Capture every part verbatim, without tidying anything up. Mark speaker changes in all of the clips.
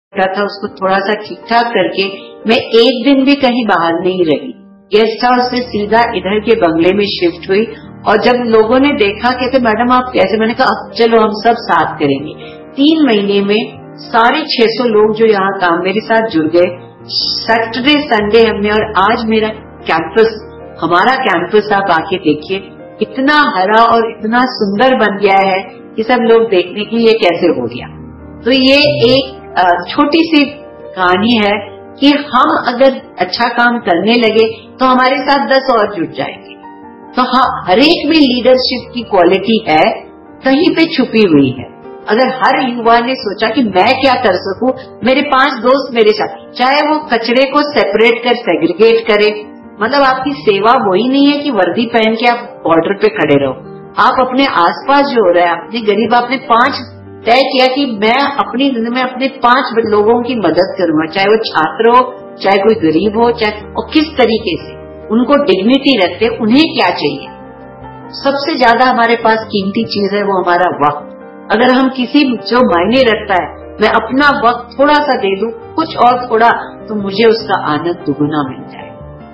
Speaker 1: था उसको थोड़ा सा ठीक ठाक करके मैं एक दिन भी कहीं बाहर नहीं रही। गेस्ट हाउस से सीधा इधर के बंगले में शिफ्ट हुई और जब लोगों ने देखा कहते मैडम आप कैसे, मैंने कहा अब चलो हम सब साथ करेंगे। तीन महीने में साढ़े छह सौ लोग जो यहाँ काम मेरे साथ जुड़ गए। सैटरडे संडे हमने, और आज मेरा कैंपस, हमारा कैंपस आप आके देखिए इतना हरा और इतना सुंदर बन गया है कि सब लोग देखने के लिए कैसे हो गया। तो ये एक छोटी सी कहानी है कि हम अगर अच्छा काम करने लगे तो हमारे साथ दस और जुट जाएंगे। तो हाँ, हर एक में लीडरशिप की क्वालिटी है, कहीं पे छुपी हुई है। अगर हर युवा ने सोचा कि मैं क्या कर सकूं, मेरे पांच दोस्त मेरे साथ, चाहे वो कचरे को सेपरेट कर सेग्रीगेट करे, मतलब आपकी सेवा वही नहीं है कि वर्दी पहन के आप बॉर्डर पे खड़े रहो। आप अपने आसपास जो हो रहा है, अपने गरीब, आपने पांच तय किया कि मैं अपनी जिंदगी में अपने पांच लोगों की मदद करूंगा, चाहे वो छात्र हो, चाहे कोई गरीब हो, चाहे, और किस तरीके से उनको डिग्निटी रखते, उन्हें क्या चाहिए। सबसे ज्यादा हमारे पास कीमती चीज है वो हमारा वक्त। अगर हम किसी जो मायने रखता है, मैं अपना वक्त थोड़ा सा दे दूं, कुछ और थोड़ा, तो मुझे उसका आनंद दुगुना मिल जाए।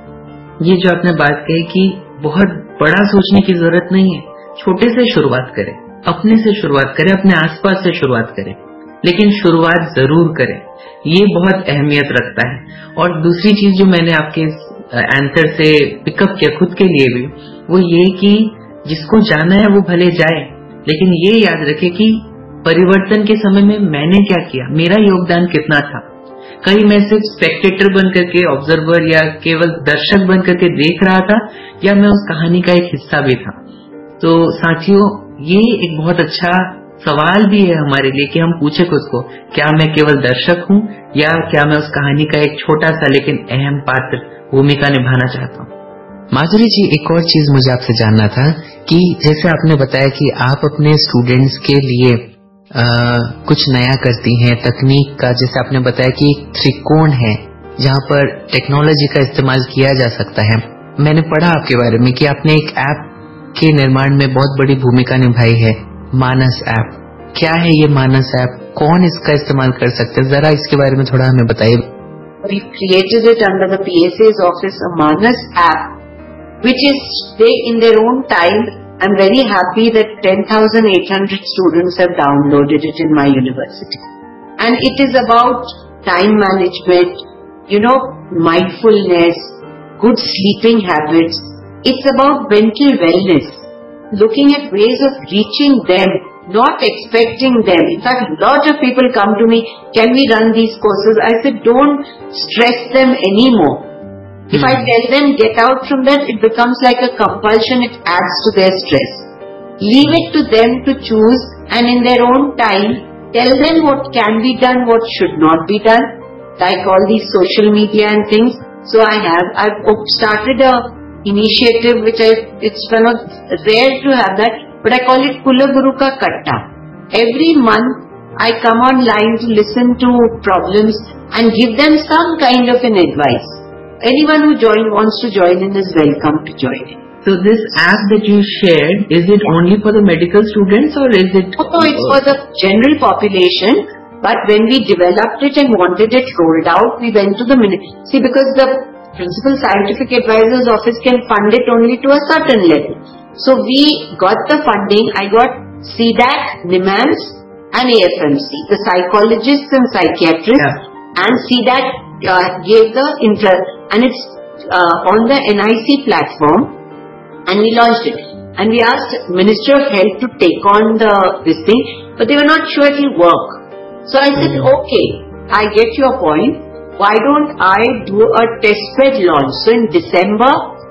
Speaker 2: ये जो आपने बात कही कि बहुत बड़ा सोचने की जरूरत नहीं है, छोटे से शुरुआत करें, अपने से शुरुआत करें, अपने आसपास से शुरुआत करें, लेकिन शुरुआत जरूर करें, ये बहुत अहमियत रखता है। और दूसरी चीज जो मैंने आपके आंसर से पिकअप किया खुद के लिए भी, वो ये कि जिसको जाना है वो भले जाए, लेकिन ये याद रखे कि परिवर्तन के समय में मैंने क्या किया, मेरा योगदान कितना था। कहीं मैं सिर्फ स्पेक्टेटर बन करके, ऑब्जर्वर या केवल दर्शक बन करके देख रहा था, या मैं उस कहानी का एक हिस्सा भी था। तो साथियों, ये एक बहुत अच्छा सवाल भी है हमारे लिए कि हम पूछे खुद को, क्या मैं केवल दर्शक हूँ या क्या मैं उस कहानी का एक छोटा सा लेकिन अहम पात्र, भूमिका निभाना चाहता हूँ।
Speaker 3: माधुरी जी, एक और चीज मुझे आपसे जानना था कि जैसे आपने बताया कि आप अपने स्टूडेंट्स के लिए आ, कुछ नया करती हैं, तकनीक का, जैसे आपने बताया कि एक त्रिकोण है जहाँ पर टेक्नोलॉजी का इस्तेमाल किया जा सकता है। मैंने पढ़ा आपके बारे में कि आपने एक ऐप के निर्माण में बहुत बड़ी भूमिका निभाई है, मानस ऐप। क्या है ये मानस ऐप, कौन इसका इस्तेमाल कर सकते हैं, जरा इसके बारे में थोड़ा हमें बताइए।
Speaker 1: We created it under the P S A's office, a Manas app, which is they in their own time. I'm very happy that ten thousand eight hundred students have downloaded it in my university, and it is about time management, you know, mindfulness, good sleeping habits. It's about mental wellness, looking at ways of reaching them, not expecting them. In fact, a lot of people come to me, can we run these courses? I said, don't stress them anymore. If hmm. I tell them get out from that, it becomes like a compulsion, it adds to their stress. Leave it to them to choose, and in their own time, tell them what can be done, what should not be done, like all these social media and things. So I have, I've started a initiative which I, it's one of rare to have that, but I call it Kula Guru Ka Katta. Every month I come online to listen to problems and give them some kind of an advice. Anyone who join wants to join in is welcome to join in.
Speaker 2: So this app that you shared, is it only for the medical students or is it?
Speaker 1: No, no, it's for the general population. But when we developed it and wanted it rolled out, we went to the ministry. See, because the Principal Scientific Advisor's Office can fund it only to a certain level. So we got the funding. I got C D A C, NIMHANS and A F M C, the psychologists and psychiatrists, yeah. And C D A C uh, gave the inter, and it's uh, on the N I C platform, and we launched it. And we asked Ministry of Health to take on the this thing, but they were not sure it will work. So I said, okay, I get your point. Why don't I do a test bed launch? So in December,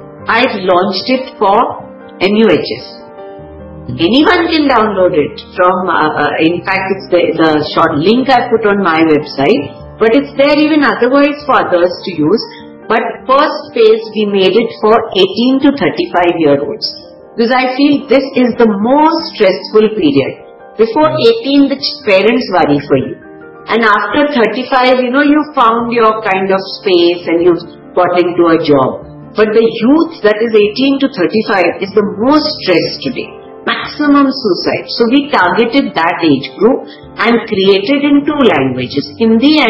Speaker 1: I launched it for M U H S. Anyone can download it from, uh, uh, in fact, it's the, the short link I put on my website, but it's there even otherwise for others to use. But first phase, we made it for eighteen to thirty-five year olds. Because I feel this is the most stressful period. Before eighteen, the parents worry for you. And after thirty-five, you know, you found your kind of space and you've got into a job. But the youth that is eighteen to thirty-five is the most stressed today. Maximum suicide. So we targeted that age group and created in two languages, Hindi and